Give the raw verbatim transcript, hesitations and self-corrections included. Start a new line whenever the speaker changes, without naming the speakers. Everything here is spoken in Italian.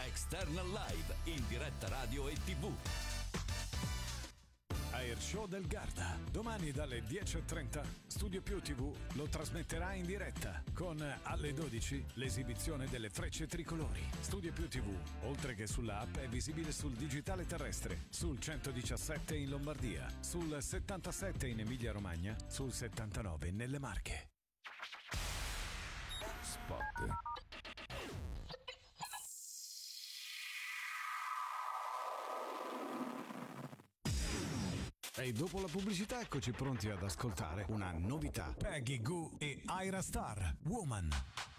External Live in diretta radio e tivù.
Air Show del Garda. Domani dalle dieci e trenta Studio Più tivù lo trasmetterà in diretta con alle dodici l'esibizione delle frecce tricolori. Studio Più tivù, oltre che sulla app, è visibile sul digitale terrestre, sul centodiciassette in Lombardia, sul settantasette in Emilia Romagna, sul settantanove nelle Marche. Spot. E dopo la pubblicità eccoci pronti ad ascoltare una novità. Peggy Gou e Ira Star, Woman.